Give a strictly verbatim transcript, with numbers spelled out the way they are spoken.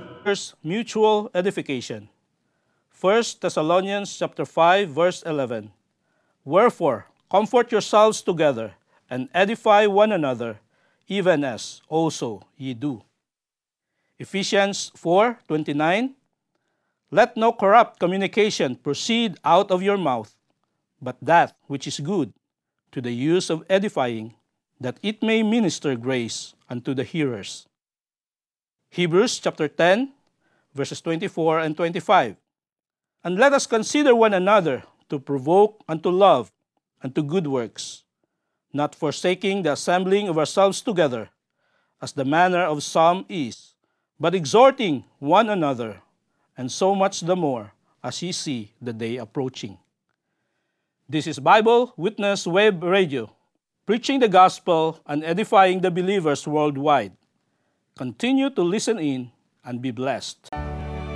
First, mutual edification. First Thessalonians chapter five, verse eleven. Wherefore, comfort yourselves together, and edify one another, even as also ye do. Ephesians four twenty-nine. Let no corrupt communication proceed out of your mouth, but that which is good, to the use of edifying, that it may minister grace unto the hearers. Hebrews chapter ten, verses twenty-four and twenty-five. And let us consider one another to provoke unto love and to good works, not forsaking the assembling of ourselves together, as the manner of some is, but exhorting one another, and so much the more as ye see the day approaching. This is Bible Witness Web Radio, preaching the gospel and edifying the believers worldwide. Continue to listen in and be blessed.